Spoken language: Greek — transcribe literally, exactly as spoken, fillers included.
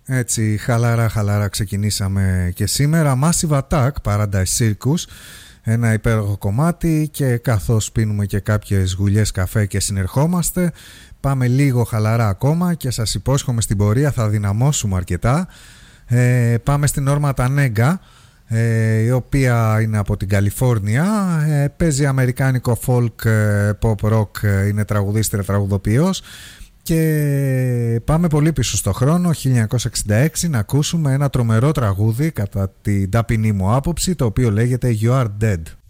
Έτσι χαλαρά χαλαρά ξεκινήσαμε και σήμερα. Massive Attack, Paradise Circus, ένα υπέροχο κομμάτι, και καθώς πίνουμε και κάποιες γουλιές καφέ και συνερχόμαστε, πάμε λίγο χαλαρά ακόμα και σας υπόσχομαι στην πορεία θα δυναμώσουμε αρκετά. ε, Πάμε στην Όρμα Τανέγκα, ε, η οποία είναι από την Καλιφόρνια, ε, παίζει αμερικάνικο folk, ε, pop rock, ε, είναι τραγουδίστρια, τραγουδοποιός. Και πάμε πολύ πίσω στο χρόνο, χίλια εννιακόσια εξήντα έξι, να ακούσουμε ένα τρομερό τραγούδι κατά την ταπεινή μου άποψη, το οποίο λέγεται You Are Dead.